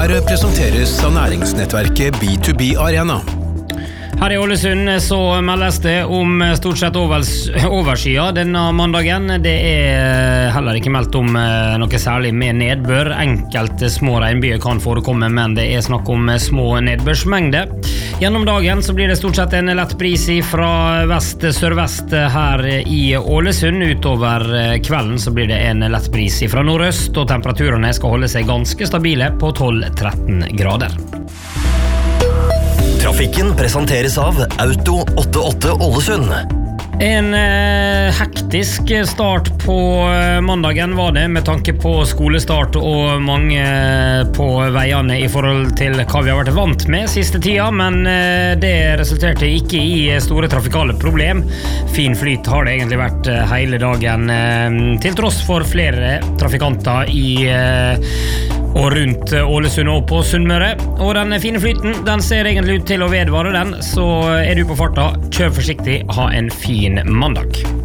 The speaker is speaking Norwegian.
Her presenteres av næringsnettverket B2B Arena. Her I Ålesund så meldes det om stort sett overskya denne mandagen. Det heller ikke meldt om noe særlig med nedbør. Enkelte små regnbyer kan forekomme, men det snakk om små nedbørsmengder. Gjennom dagen så blir det stort sett en lett bris fra vest-sørvest her I Ålesund. Utover kvelden så blir det en lett bris fra nordøst, og temperaturene skal holde seg ganske stabile på 12-13 grader. Trafikken presenteres av Auto 88 Ålesund. En hektisk start på mandagen var det, med tanke på skolestart og mange på veiene I forhold til hva vi har vært vant med siste tida, men det resulterte ikke I store trafikale problem. Fin flyt har det egentlig vært hele dagen, til tross for flere trafikanter I og rundt Ålesund og på Sunnmøre. Og den fine flyten, den ser egentlig ut til å vedvare den, så du på farta, kjør forsiktig, ha en fin mandag.